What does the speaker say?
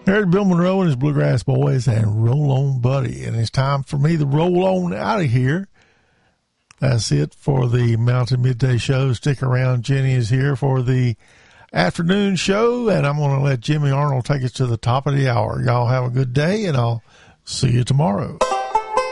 There's Bill Monroe and his Bluegrass Boys and Roll On Buddy. And it's time for me to roll on out of here. That's it for the Mountain Midday Show. Stick around. Jenny is here for the afternoon show, and I'm going to let Jimmy Arnold take us to the top of the hour. Y'all have a good day, and I'll see you tomorrow.